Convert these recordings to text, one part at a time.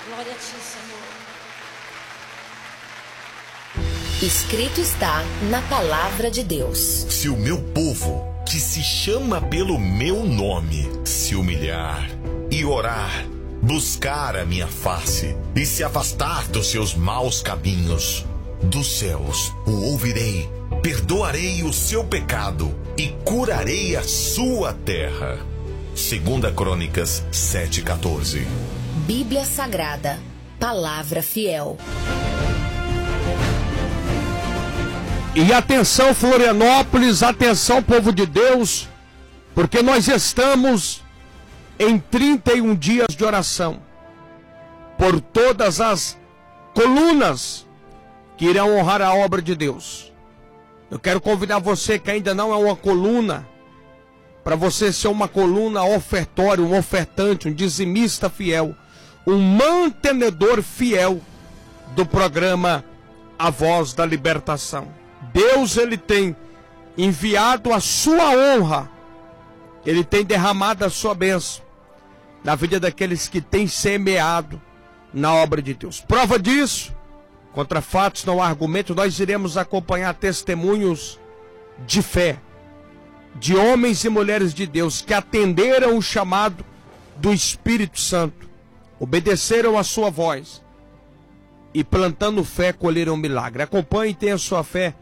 Glória a Ti, Senhor. Escrito está na palavra de Deus. Se o meu povo, que se chama pelo meu nome, se humilhar e orar, buscar a minha face e se afastar dos seus maus caminhos, dos céus o ouvirei, perdoarei o seu pecado e curarei a sua terra. 2 Crônicas 7,14. Bíblia Sagrada, palavra fiel. E atenção, Florianópolis, atenção, povo de Deus, porque nós estamos em 31 dias de oração por todas as colunas que irão honrar a obra de Deus. Eu quero convidar você que ainda não é uma coluna, para você ser uma coluna ofertória, um ofertante, um dizimista fiel, um mantenedor fiel do programa A Voz da Libertação. Deus, Ele tem enviado a sua honra, Ele tem derramado a sua bênção na vida daqueles que têm semeado na obra de Deus. Prova disso, contra fatos não há argumento, nós iremos acompanhar testemunhos de fé, de homens e mulheres de Deus que atenderam o chamado do Espírito Santo, obedeceram a sua voz e plantando fé colheram milagre. Acompanhe e tenha sua fé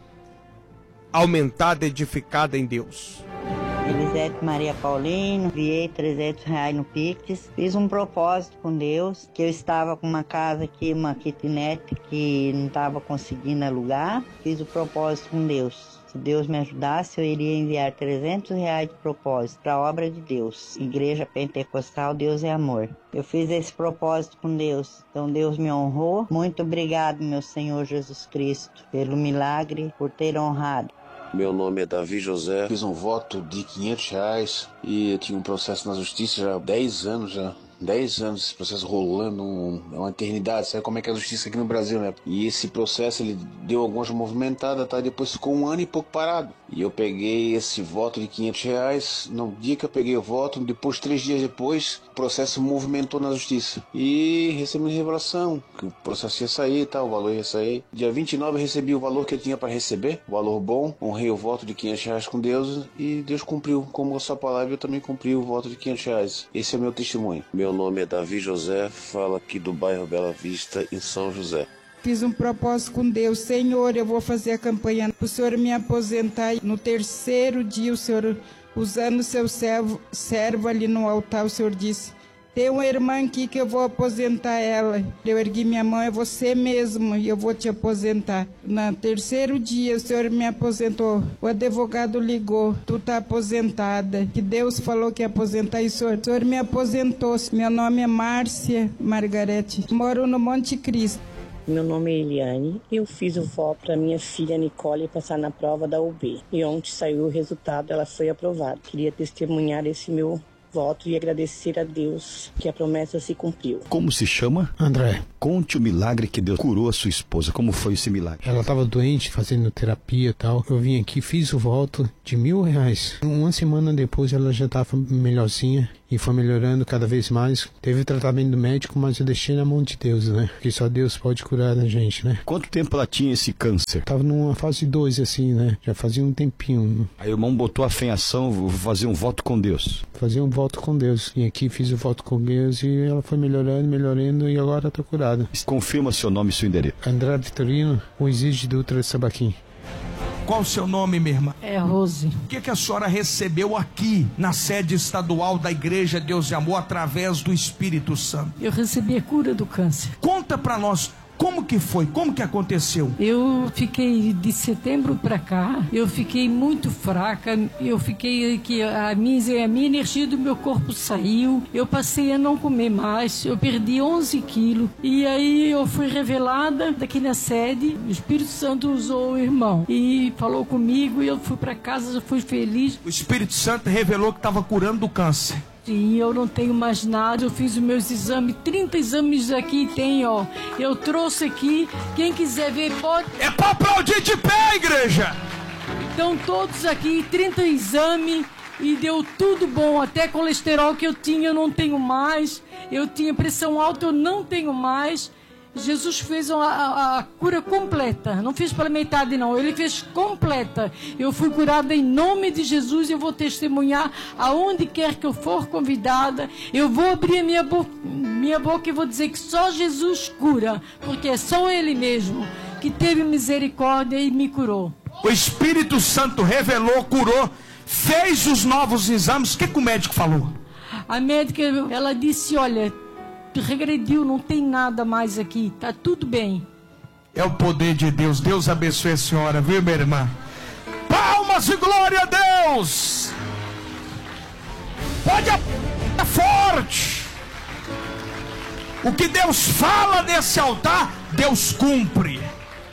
aumentada, edificada em Deus. Elisete Maria Paulino, enviei R$300 no Pix, fiz um propósito com Deus, que eu estava com uma casa aqui, uma kitnet, que não estava conseguindo alugar, fiz o propósito com Deus. Se Deus me ajudasse, eu iria enviar R$300 de propósito para a obra de Deus. Igreja Pentecostal, Deus é Amor. Eu fiz esse propósito com Deus, então Deus me honrou. Muito obrigado, meu Senhor Jesus Cristo, pelo milagre, por ter honrado. Meu nome é Davi José, fiz um voto de R$500 e eu tinha um processo na justiça já há 10 anos já. 10 anos esse processo rolando, é uma eternidade, sabe como é que é a justiça aqui no Brasil, né? E esse processo, ele deu algumas movimentadas, tá? Depois ficou 1 ano e pouco parado. E eu peguei esse voto de R$500, no dia que eu peguei o voto, depois, 3 dias depois, o processo movimentou na justiça. E recebi uma revelação, que o processo ia sair, tá? O valor ia sair. Dia 29 eu recebi o valor que eu tinha para receber, o valor bom, honrei o voto de R$500 com Deus, e Deus cumpriu, como a sua palavra, eu também cumpri o voto de R$500. Esse é o meu testemunho. Meu nome é Davi José, falo aqui do bairro Bela Vista, em São José. Fiz um propósito com Deus. Senhor, eu vou fazer a campanha para o Senhor me aposentar. No 3º dia, o Senhor, usando o seu servo ali no altar, o Senhor disse: tem uma irmã aqui que eu vou aposentar ela. Eu ergui minha mão, é você mesmo, e eu vou te aposentar. No 3º dia, o Senhor me aposentou. O advogado ligou: tu tá aposentada. Que Deus falou que ia aposentar, e o Senhor me aposentou. Meu nome é Márcia Margarete, moro no Monte Cristo. Meu nome é Eliane, eu fiz o voto para minha filha Nicole passar na prova da UB. E ontem saiu o resultado, ela foi aprovada. Queria testemunhar esse meu voto e agradecer a Deus que a promessa se cumpriu. Como se chama? André. Conte o milagre que Deus curou a sua esposa. Como foi esse milagre? Ela estava doente, fazendo terapia e tal. Eu vim aqui, fiz o voto de R$1.000. Uma semana depois ela já estava melhorzinha e foi melhorando cada vez mais. Teve tratamento médico, mas eu deixei na mão de Deus, né? Porque só Deus pode curar a gente, né? Quanto tempo ela tinha esse câncer? Tava numa fase 2, assim, né? Já fazia um tempinho. Aí o irmão botou a fé em ação, vou fazer um voto com Deus. Fazer um voto com Deus. E aqui fiz o voto com Deus e ela foi melhorando e agora está curada. Confirma seu nome e seu endereço. André Vitorino, Moisés Dutra Sabaquim. Qual o seu nome, minha irmã? É Rose. O que a senhora recebeu aqui na sede estadual da Igreja Deus e Amor através do Espírito Santo? Eu recebi a cura do câncer. Conta pra nós. Como que foi? Como que aconteceu? Eu fiquei de setembro para cá, eu fiquei muito fraca, eu fiquei que a minha energia do meu corpo saiu, eu passei a não comer mais, eu perdi 11 quilos e aí eu fui revelada daqui na sede, o Espírito Santo usou o irmão e falou comigo e eu fui para casa, eu fui feliz. O Espírito Santo revelou que estava curando do câncer. Sim, eu não tenho mais nada, eu fiz os meus exames, 30 exames aqui tem, ó. Eu trouxe aqui, quem quiser ver pode... É pra aplaudir de pé, igreja! Então todos aqui, 30 exames, e deu tudo bom, até colesterol que eu tinha, eu não tenho mais, eu tinha pressão alta, eu não tenho mais. Jesus fez a cura completa, não fez pela metade não, ele fez completa. Eu fui curada em nome de Jesus, eu vou testemunhar aonde quer que eu for convidada, eu vou abrir a minha boca e vou dizer que só Jesus cura, porque é só Ele mesmo que teve misericórdia e me curou. O Espírito Santo revelou, curou, fez os novos exames. O que o médico falou? A médica, ela disse, olha, regrediu, não tem nada mais aqui, tá tudo bem. É o poder de Deus. Deus abençoe a senhora, viu, minha irmã? Palmas e glória a Deus. Pode aplaudir forte. O que Deus fala nesse altar, Deus cumpre.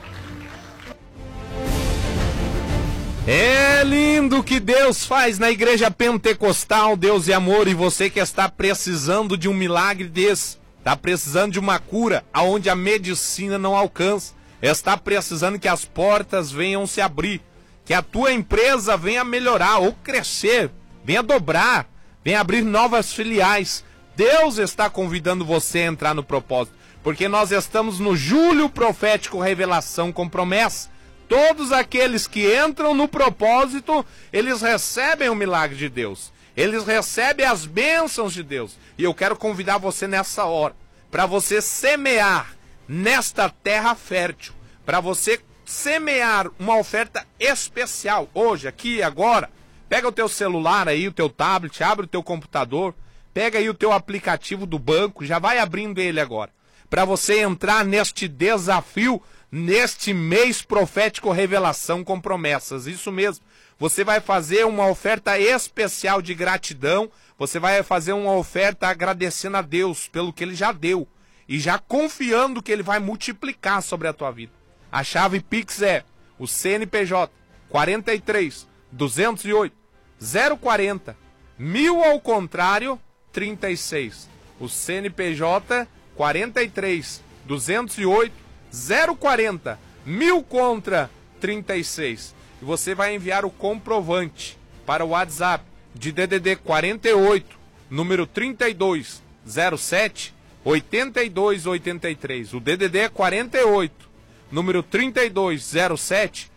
É lindo o que Deus faz na igreja pentecostal, Deus é amor, e você que está precisando de um milagre desse, está precisando de uma cura aonde a medicina não alcança, está precisando que as portas venham se abrir, que a tua empresa venha melhorar ou crescer, venha dobrar, venha abrir novas filiais. Deus está convidando você a entrar no propósito, porque nós estamos no Julho Profético Revelação com Promessa. Todos aqueles que entram no propósito, eles recebem o milagre de Deus. Eles recebem as bênçãos de Deus. E eu quero convidar você nessa hora, para você semear nesta terra fértil, para você semear uma oferta especial, hoje, aqui, agora. Pega o teu celular aí, o teu tablet, abre o teu computador, pega aí o teu aplicativo do banco, já vai abrindo ele agora, para você entrar neste desafio, neste mês profético Revelação com Promessas. Isso mesmo, você vai fazer uma oferta especial de gratidão, você vai fazer uma oferta agradecendo a Deus pelo que Ele já deu, e já confiando que Ele vai multiplicar sobre a tua vida. A chave Pix é o CNPJ 43 208 040 1000 ao contrário 36. O CNPJ 43 208 040 1000 contra 36. E você vai enviar o comprovante para o WhatsApp de DDD 48, número 3207 8283. O DDD é 48, número 3207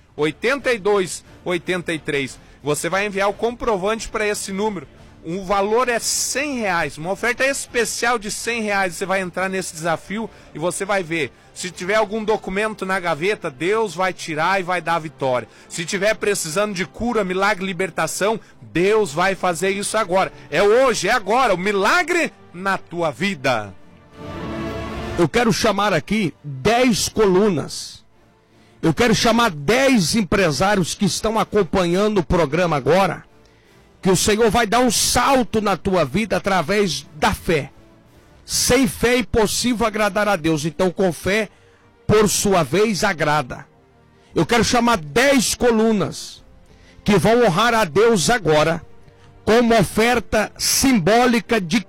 8283. Você vai enviar o comprovante para esse número. O valor é R$100, uma oferta especial de R$100. Você vai entrar nesse desafio e você vai ver. Se tiver algum documento na gaveta, Deus vai tirar e vai dar a vitória. Se tiver precisando de cura, milagre, libertação, Deus vai fazer isso agora. É hoje, é agora, o milagre na tua vida. Eu quero chamar aqui 10 colunas. Eu quero chamar 10 empresários que estão acompanhando o programa agora. Que o Senhor vai dar um salto na tua vida através da fé. Sem fé é impossível agradar a Deus. Então com fé, por sua vez, agrada. Eu quero chamar 10 colunas que vão honrar a Deus agora com uma oferta simbólica de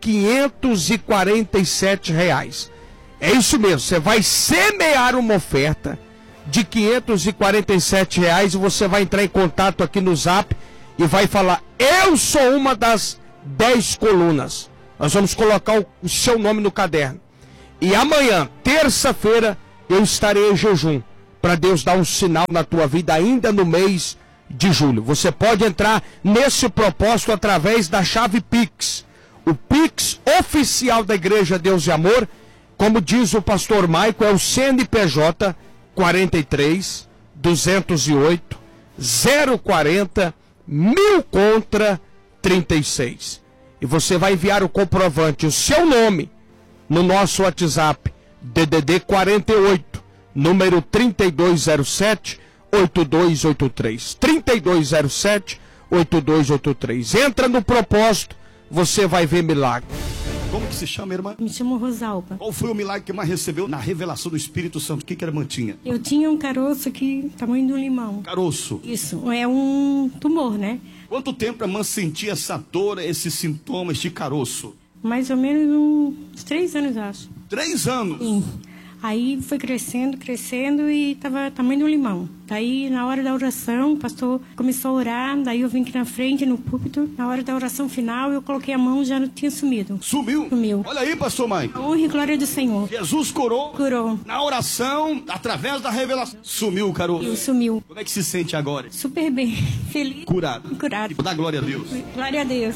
R$547. É isso mesmo, você vai semear uma oferta de R$547 e você vai entrar em contato aqui no Zap e vai falar, eu sou uma das 10 colunas. Nós vamos colocar o seu nome no caderno. E amanhã, terça-feira, eu estarei em jejum, para Deus dar um sinal na tua vida ainda no mês de julho. Você pode entrar nesse propósito através da chave Pix. O Pix oficial da Igreja Deus e Amor, como diz o pastor Maico, é o CNPJ 43 208 040 1000 contra 36. E você vai enviar o comprovante, o seu nome, no nosso WhatsApp, DDD 48, número 3207 8283. 3207 8283. Entra no propósito, você vai ver milagre. Como que se chama, irmã? Me chamo Rosalba. Qual foi o milagre que mais recebeu na revelação do Espírito Santo? O que a irmã tinha? Eu tinha um caroço aqui, tamanho de um limão. Caroço? Isso, é um tumor, né? Quanto tempo a irmã sentia essa dor, esses sintomas de caroço? Mais ou menos uns 3 anos, acho. 3 anos? Sim. Aí foi crescendo e tava tamanho de um limão. Daí, na hora da oração, o pastor começou a orar, daí eu vim aqui na frente, no púlpito. Na hora da oração final, eu coloquei a mão, já não tinha sumido. Sumiu? Sumiu. Olha aí, pastor Mike. A honra e glória do Senhor. Jesus curou. Curou. Na oração, através da revelação. Sumiu o caroço. Sumiu. Como é que se sente agora? Super bem. Feliz. Curado. Curado. Dá glória a Deus. Glória a Deus.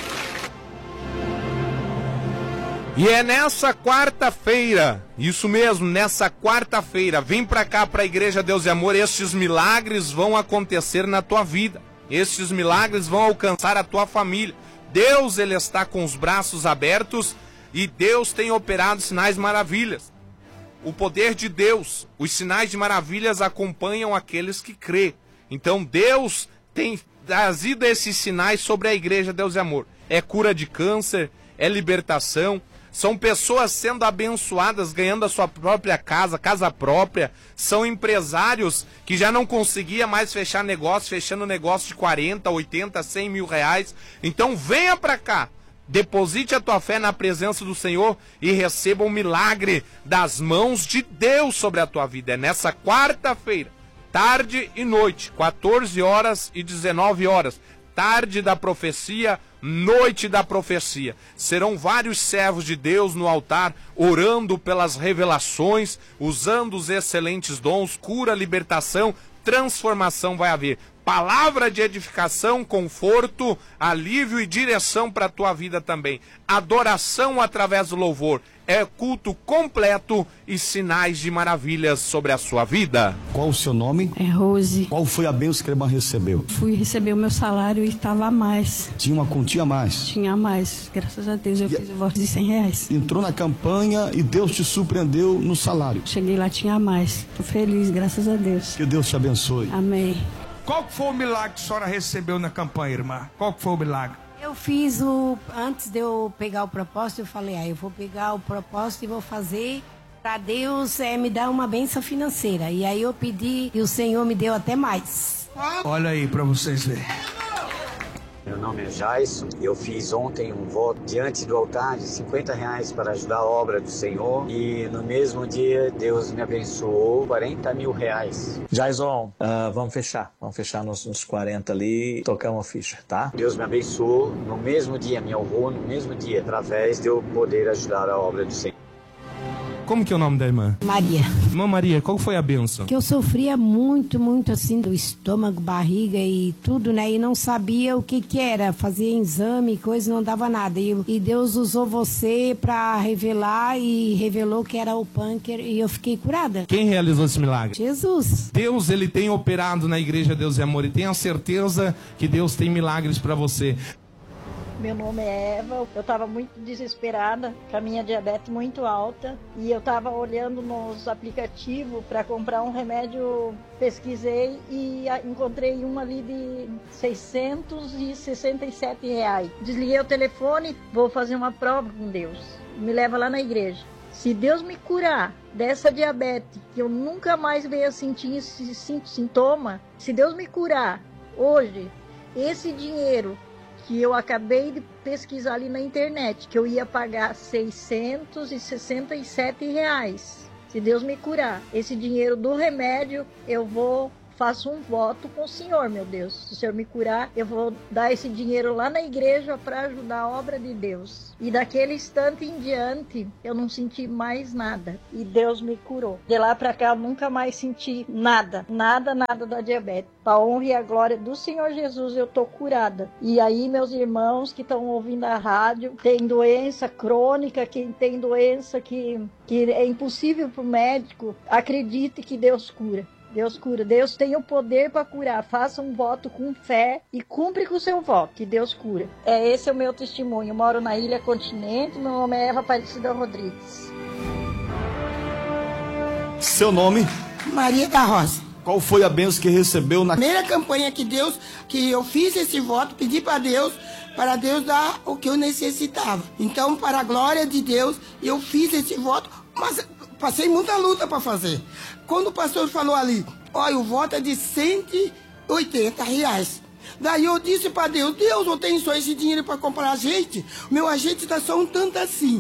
E é nessa quarta-feira, isso mesmo, nessa quarta-feira, vem pra cá, pra Igreja Deus e Amor, estes milagres vão acontecer na tua vida. Estes milagres vão alcançar a tua família. Deus, Ele está com os braços abertos e Deus tem operado sinais maravilhas. O poder de Deus, os sinais de maravilhas acompanham aqueles que crê. Então Deus tem trazido esses sinais sobre a Igreja Deus e Amor. É cura de câncer, é libertação. São pessoas sendo abençoadas, ganhando a sua própria casa, casa própria. São empresários que já não conseguiam mais fechar negócio, fechando negócio de 40, 80, 100 mil reais. Então venha para cá, deposite a tua fé na presença do Senhor e receba um milagre das mãos de Deus sobre a tua vida. É nessa quarta-feira, tarde e noite, 14 horas e 19 horas. Tarde da profecia, noite da profecia. Serão vários servos de Deus no altar, orando pelas revelações, usando os excelentes dons, cura, libertação, transformação vai haver. Palavra de edificação, conforto, alívio e direção para a tua vida também. Adoração através do louvor. É culto completo e sinais de maravilhas sobre a sua vida. Qual o seu nome? É Rose. Qual foi a bênção que a irmã recebeu? Fui receber o meu salário e estava a mais. Tinha uma quantia a mais? Tinha a mais. Graças a Deus eu fiz o voto de 100 reais. Entrou na campanha e Deus te surpreendeu no salário. Cheguei lá, tinha a mais. Tô feliz, graças a Deus. Que Deus te abençoe. Amém. Qual foi o milagre que a senhora recebeu na campanha, irmã? Qual foi o milagre? Eu fiz antes de eu pegar o propósito, eu falei, eu vou pegar o propósito e vou fazer para Deus me dar uma bênção financeira. E aí eu pedi e o Senhor me deu até mais. Olha aí para vocês verem. Meu nome é Jaison, eu fiz ontem um voto diante do altar de 50 reais para ajudar a obra do Senhor e no mesmo dia Deus me abençoou 40 mil reais. Jaison, vamos fechar nos 40 ali, tocamos a ficha, tá? Deus me abençoou no mesmo dia, me honrou no mesmo dia, através de eu poder ajudar a obra do Senhor. Como que é o nome da irmã? Maria. Irmã Maria, qual foi a bênção? Que eu sofria muito assim do estômago, barriga e tudo, né? E não sabia o que era. Fazia exame, coisa, não dava nada. E Deus usou você para revelar e revelou que era o pânquer e eu fiquei curada. Quem realizou esse milagre? Jesus. Deus, Ele tem operado na Igreja Deus e Amor e tenha certeza que Deus tem milagres para você. Meu nome é Eva, eu estava muito desesperada, com a minha diabetes muito alta e eu estava olhando nos aplicativos para comprar um remédio, pesquisei e encontrei um ali de 667 reais. Desliguei o telefone, vou fazer uma prova com Deus, me leva lá na igreja. Se Deus me curar dessa diabetes, que eu nunca mais venha sentir esse sintoma, se Deus me curar hoje, esse dinheiro que eu acabei de pesquisar ali na internet, que eu ia pagar 667 reais. Se Deus me curar, esse dinheiro do remédio, faço um voto com o Senhor, meu Deus. Se o Senhor me curar, eu vou dar esse dinheiro lá na igreja para ajudar a obra de Deus. E daquele instante em diante, eu não senti mais nada. E Deus me curou. De lá para cá, eu nunca mais senti nada da diabetes. Para a honra e a glória do Senhor Jesus, eu tô curada. E aí, meus irmãos que estão ouvindo a rádio, tem doença crônica, quem tem doença que é impossível para o médico, acredite que Deus cura. Deus cura, Deus tem o poder para curar. Faça um voto com fé e cumpre com o seu voto, que Deus cura. Esse é o meu testemunho. Eu moro na Ilha Continente, meu nome é Eva Aparecida Rodrigues. Seu nome? Maria da Rosa. Qual foi a bênção que recebeu na primeira campanha que eu fiz esse voto, pedi para Deus dar o que eu necessitava. Então, para a glória de Deus, eu fiz esse voto, mas passei muita luta para fazer. Quando o pastor falou ali, olha, o voto é de 180 reais. Daí eu disse para Deus, eu tenho só esse dinheiro para comprar azeite? Meu azeite está só um tanto assim.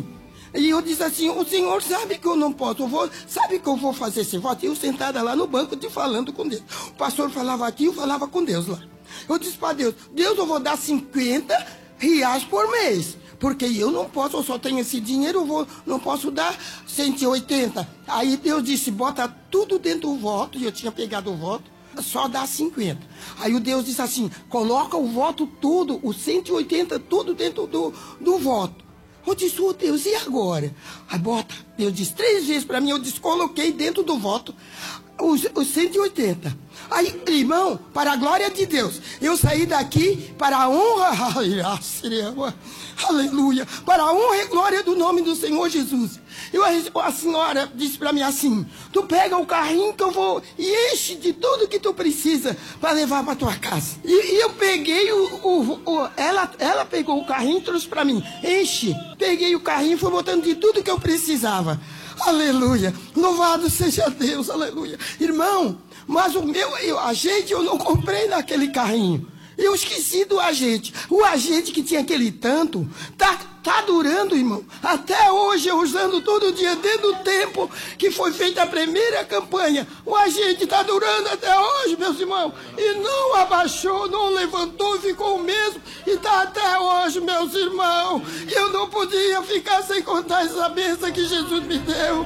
E eu disse assim, o senhor sabe que eu não posso, sabe que eu vou fazer esse voto? E eu sentada lá no banco falando com Deus. O pastor falava aqui, eu falava com Deus lá. Eu disse para Deus, eu vou dar 50 reais por mês. Porque eu não posso, eu só tenho esse dinheiro, não posso dar 180. Aí Deus disse, bota tudo dentro do voto, e eu tinha pegado o voto, só dá 50. Aí o Deus disse assim, coloca o voto tudo, os 180 tudo dentro do voto. Eu disse, oh Deus, e agora? Aí bota, Deus disse 3 vezes para mim, eu disse, coloquei dentro do voto os 180. Aí, irmão, para a glória de Deus, eu saí daqui para a honra, aleluia, para a honra e glória do nome do Senhor Jesus. A senhora disse para mim assim, tu pega o carrinho que eu vou e enche de tudo que tu precisa para levar para tua casa. E eu peguei ela pegou o carrinho e trouxe para mim, enche. Peguei o carrinho e fui botando de tudo que eu precisava. Aleluia, louvado seja Deus, aleluia. Irmão, mas o agente eu não comprei naquele carrinho. Eu esqueci do agente. O agente que tinha aquele tanto, tá durando, irmão. Até hoje, eu usando todo dia, desde o tempo que foi feita a primeira campanha. O agente tá durando até hoje, meus irmãos. E não abaixou, não levantou, ficou o mesmo. E tá até hoje, meus irmãos. Eu não podia ficar sem contar essa bênção que Jesus me deu.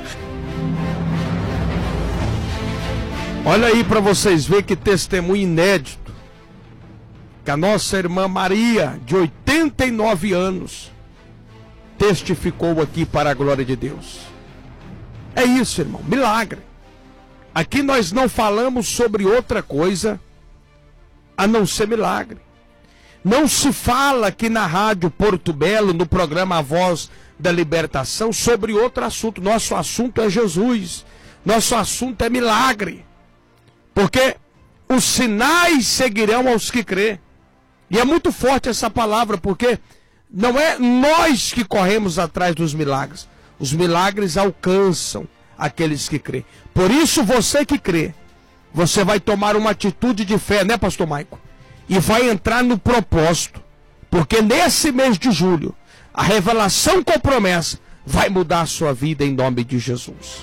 Olha aí para vocês verem que testemunho inédito. Que a nossa irmã Maria, de 89 anos, testificou aqui para a glória de Deus. É isso, irmão, milagre. Aqui nós não falamos sobre outra coisa a não ser milagre. Não se fala aqui na Rádio Porto Belo, no programa A Voz da Libertação, sobre outro assunto. Nosso assunto é Jesus. Nosso assunto é milagre. Porque os sinais seguirão aos que crê. E é muito forte essa palavra, porque não é nós que corremos atrás dos milagres. Os milagres alcançam aqueles que crê. Por isso, você que crê, você vai tomar uma atitude de fé, né, pastor Maico? E vai entrar no propósito. Porque nesse mês de julho, a revelação com promessa vai mudar a sua vida em nome de Jesus.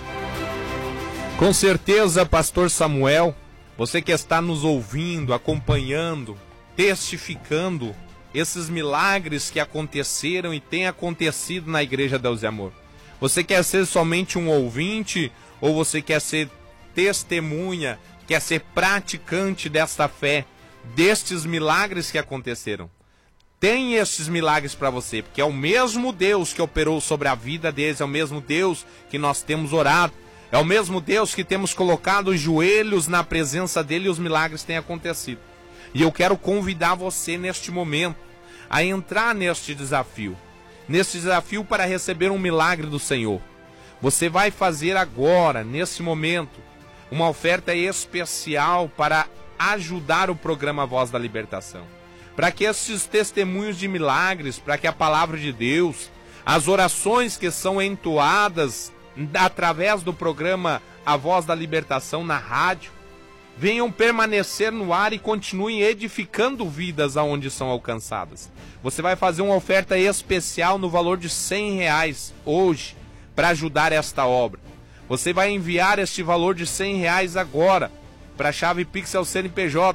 Com certeza, pastor Samuel, você que está nos ouvindo, acompanhando, testificando esses milagres que aconteceram e têm acontecido na Igreja Deus e Amor. Você quer ser somente um ouvinte ou você quer ser testemunha, quer ser praticante desta fé, destes milagres que aconteceram? Tem estes milagres para você, porque é o mesmo Deus que operou sobre a vida deles, é o mesmo Deus que nós temos orado, é o mesmo Deus que temos colocado os joelhos na presença dele e os milagres têm acontecido. E eu quero convidar você neste momento a entrar neste desafio para receber um milagre do Senhor. Você vai fazer agora, nesse momento, uma oferta especial para ajudar o programa Voz da Libertação. Para que esses testemunhos de milagres, para que a palavra de Deus, as orações que são entoadas através do programa A Voz da Libertação na rádio, venham permanecer no ar e continuem edificando vidas aonde são alcançadas. Você vai fazer uma oferta especial no valor de R$100 hoje para ajudar esta obra. Você vai enviar este valor de R$100 agora para a chave Pix ao CNPJ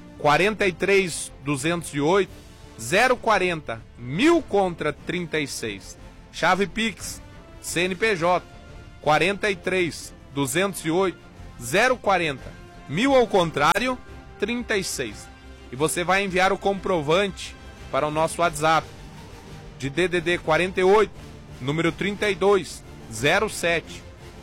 43 208 040 1000 contra 36. Chave Pix CNPJ 43 208 040 1000 ao contrário, 36. E você vai enviar o comprovante para o nosso WhatsApp de DDD 48, número 32 07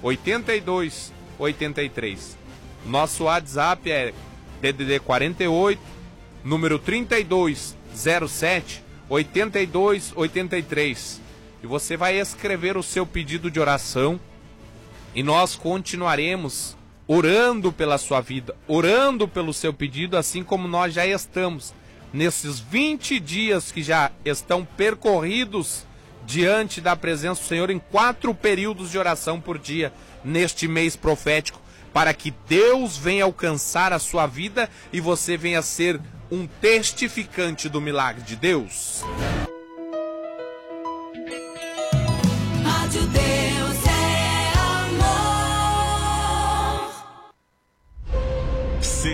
82 83. Nosso WhatsApp é DDD 48, número 32 07 82 83. E você vai escrever o seu pedido de oração e nós continuaremos orando pela sua vida, orando pelo seu pedido, assim como nós já estamos nesses 20 dias que já estão percorridos diante da presença do Senhor em 4 períodos de oração por dia neste mês profético, para que Deus venha alcançar a sua vida e você venha ser um testificante do milagre de Deus.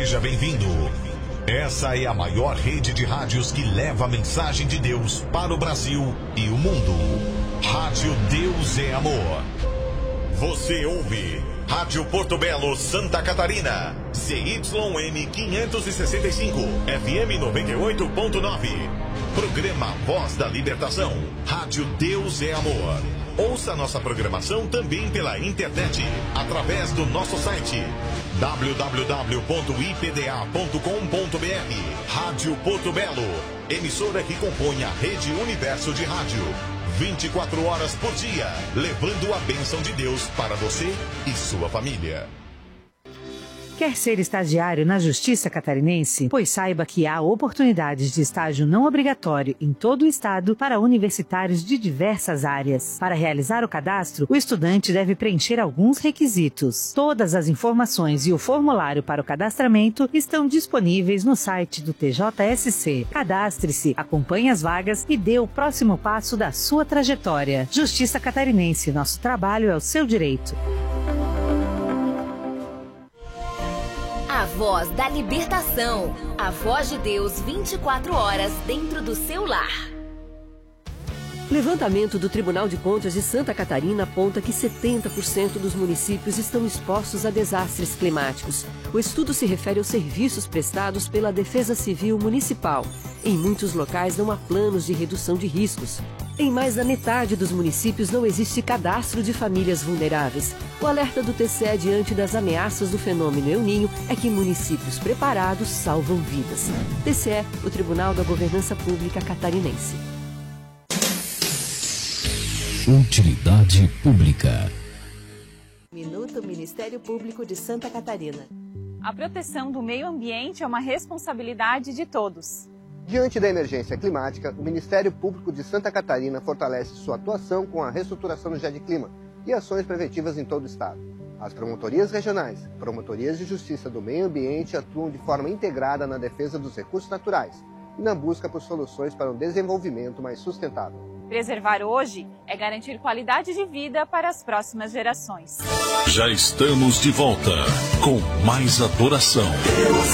Seja bem-vindo. Essa é a maior rede de rádios que leva a mensagem de Deus para o Brasil e o mundo. Rádio Deus é Amor. Você ouve Rádio Porto Belo, Santa Catarina. CYM 565, FM 98.9. Programa Voz da Libertação. Rádio Deus é Amor. Ouça nossa programação também pela internet, através do nosso site www.ipda.com.br. Rádio Porto Belo, emissora que compõe a Rede Universo de Rádio. 24 horas por dia, levando a bênção de Deus para você e sua família. Quer ser estagiário na Justiça Catarinense? Pois saiba que há oportunidades de estágio não obrigatório em todo o estado para universitários de diversas áreas. Para realizar o cadastro, o estudante deve preencher alguns requisitos. Todas as informações e o formulário para o cadastramento estão disponíveis no site do TJSC. Cadastre-se, acompanhe as vagas e dê o próximo passo da sua trajetória. Justiça Catarinense, nosso trabalho é o seu direito. A Voz da Libertação. A voz de Deus 24 horas dentro do seu lar. Levantamento do Tribunal de Contas de Santa Catarina aponta que 70% dos municípios estão expostos a desastres climáticos. O estudo se refere aos serviços prestados pela Defesa Civil Municipal. Em muitos locais não há planos de redução de riscos. Em mais da metade dos municípios não existe cadastro de famílias vulneráveis. O alerta do TCE diante das ameaças do fenômeno El Niño é que municípios preparados salvam vidas. TCE, o Tribunal da Governança Pública Catarinense. Utilidade Pública. Minuto Ministério Público de Santa Catarina. A proteção do meio ambiente é uma responsabilidade de todos. Diante da emergência climática, o Ministério Público de Santa Catarina fortalece sua atuação com a reestruturação do GEDClima e ações preventivas em todo o estado. As promotorias regionais, promotorias de justiça do meio ambiente atuam de forma integrada na defesa dos recursos naturais e na busca por soluções para um desenvolvimento mais sustentável. Preservar hoje é garantir qualidade de vida para as próximas gerações. Já estamos de volta com mais adoração.